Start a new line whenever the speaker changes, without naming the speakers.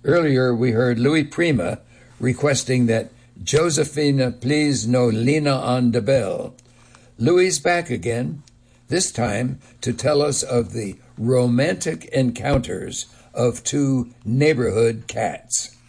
Earlier, we heard Louis Prima requesting that Josephina please no Lina on the bell. Louis back again, this time to tell us of the romantic encounters of two neighborhood cats.